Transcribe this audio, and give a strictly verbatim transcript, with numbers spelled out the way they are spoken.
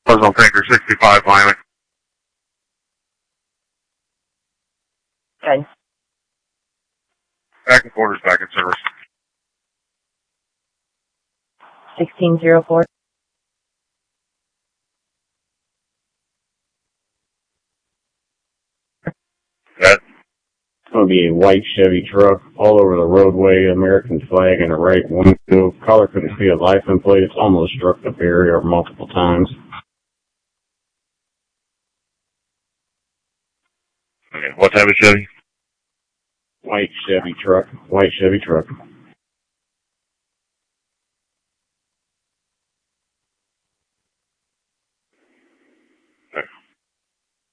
Was on Tanker sixty-five, Miami. Okay. Back in quarters, back in service. sixteen zero four. That. It's going to be a white Chevy truck all over the roadway, American flag in the right window. Caller couldn't see a license plate. It's almost struck the barrier multiple times. Okay, what type of Chevy? White Chevy truck. White Chevy truck.